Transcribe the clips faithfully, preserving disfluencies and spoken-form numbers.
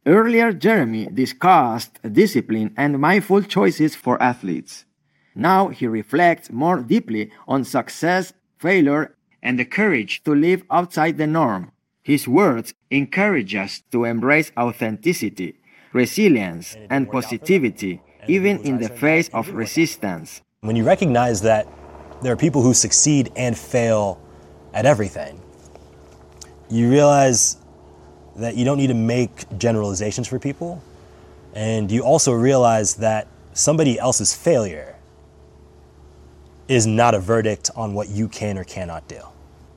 Earlier, Jeremy discussed discipline and mindful choices for athletes. Now he reflects more deeply on success, failure, and the courage to live outside the norm. His words encourage us to embrace authenticity, resilience, and positivity, even in the face of resistance. When you recognize that there are people who succeed and fail at everything, you realize that you don't need to make generalizations for people, and you also realize that somebody else's failure is not a verdict on what you can or cannot do.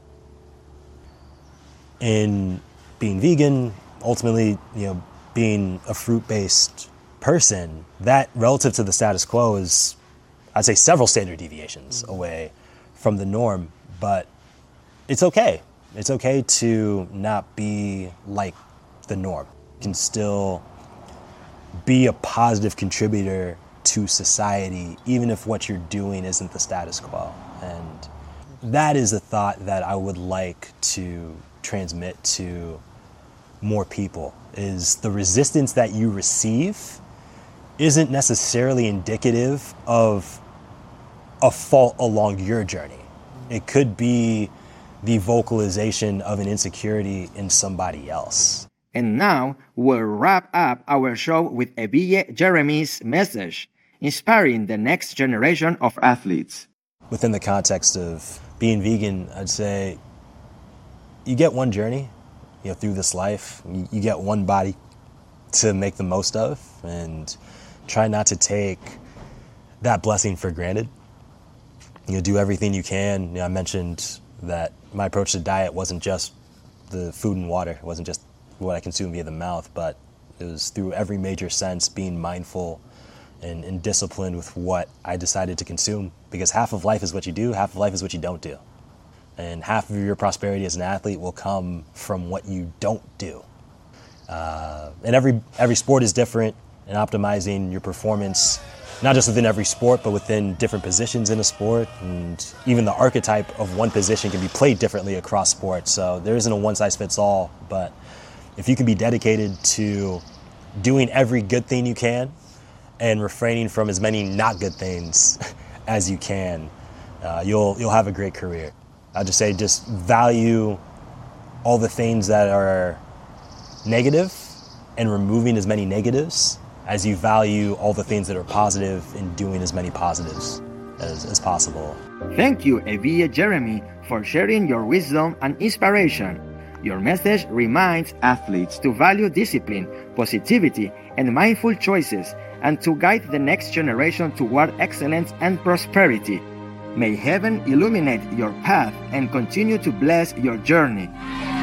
In being vegan, ultimately, you know, being a fruit-based person, that relative to the status quo is, I'd say, several standard deviations away from the norm, but it's okay. It's okay to not be like the norm. You can still be a positive contributor to society, even if what you're doing isn't the status quo. And that is a thought that I would like to transmit to more people, is the resistance that you receive isn't necessarily indicative of a fault along your journey. It could be the vocalization of an insecurity in somebody else. And now we'll wrap up our show with Evie Jeremy's message, inspiring the next generation of athletes. Within the context of being vegan, I'd say you get one journey, you know, through this life. You, you get one body to make the most of, and try not to take that blessing for granted. You know, do everything you can. You know, I mentioned that my approach to diet wasn't just the food and water. It wasn't just what I consume via the mouth, but it was through every major sense, being mindful and, and disciplined with what I decided to consume. Because half of life is what you do, half of life is what you don't do. And half of your prosperity as an athlete will come from what you don't do. Uh, and every every sport is different, and optimizing your performance, not just within every sport, but within different positions in a sport. And even the archetype of one position can be played differently across sports. So there isn't a one-size-fits-all, but if you can be dedicated to doing every good thing you can and refraining from as many not good things as you can, uh, you'll you'll have a great career. I'd just say just value all the things that are negative and removing as many negatives as you value all the things that are positive and doing as many positives as, as possible. Thank you, Evie Jeremy, for sharing your wisdom and inspiration. Your message reminds athletes to value discipline, positivity, and mindful choices, and to guide the next generation toward excellence and prosperity. May heaven illuminate your path and continue to bless your journey.